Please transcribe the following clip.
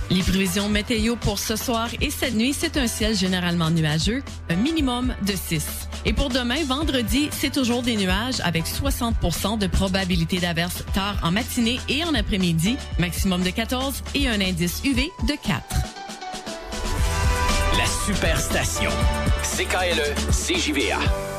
Les prévisions météo pour ce soir et cette nuit, c'est un ciel généralement nuageux, un minimum de 6. Et pour demain, vendredi, c'est toujours des nuages avec 60% de probabilité d'averse tard en matinée et en après-midi, maximum de 14 et un indice UV de 4. La Superstation. CKLE CJVA.